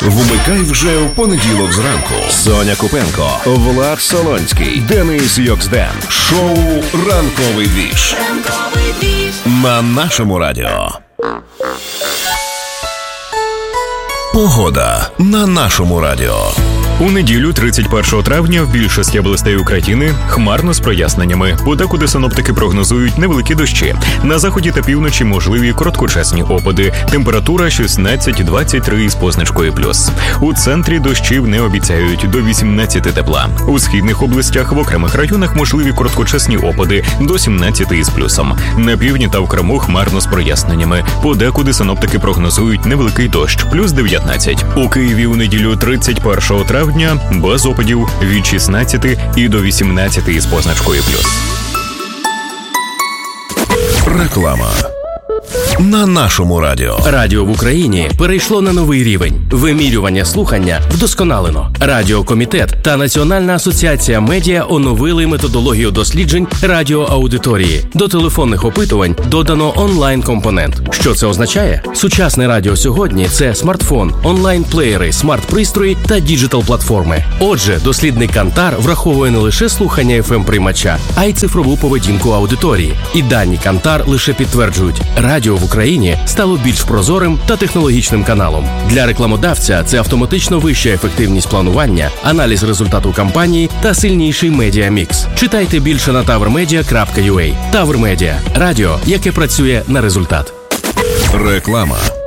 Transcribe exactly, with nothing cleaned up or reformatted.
Вмикай вже в понеділок зранку. Соня Купенко, Влад Солонський, Денис Йоксден. Шоу «Ранковий двіж» на нашому радіо. Погода на нашому радіо. У неділю, тридцять першого травня, в більшості областей України хмарно з проясненнями. Подекуди синоптики прогнозують невеликі дощі. На заході та півночі можливі короткочасні опади. Температура шістнадцять двадцять три з позначкою плюс. У центрі дощів не обіцяють, до вісімнадцяти тепла. У східних областях в окремих районах можливі короткочасні опади, до сімнадцяти з плюсом. На півдні та в Криму хмарно з проясненнями. Подекуди синоптики прогнозують невеликий дощ, плюс дев'ятнадцять. У Києві у неділю, тридцять першого травня, дня без опадів від шістнадцяти і до вісімнадцяти з позначкою плюс. Реклама на нашому радіо. Радіо в Україні перейшло на новий рівень. Вимірювання слухання вдосконалено. Радіокомітет та Національна асоціація медіа оновили методологію досліджень радіоаудиторії. До телефонних опитувань додано онлайн-компонент. Що це означає? Сучасне радіо сьогодні – це смартфон, онлайн-плеєри, смарт-пристрої та діджитал-платформи. Отже, дослідник Кантар враховує не лише слухання еф ем-приймача, а й цифрову поведінку аудиторії. І дані Кантар лише підтверджують – радіо в Україні стало більш прозорим та технологічним каналом. Для рекламодавця це автоматично вища ефективність планування, аналіз результату кампанії та сильніший медіамікс. Читайте більше на таврмедіа крапка ю а. Тавр Медіа – радіо, яке працює на результат. Реклама.